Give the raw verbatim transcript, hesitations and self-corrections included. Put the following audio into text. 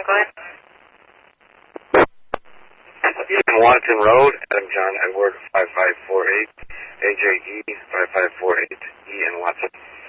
Go ahead. Ian Watson Road, Adam John Edward five five four eight, A J E five five four eight, Ian Watson.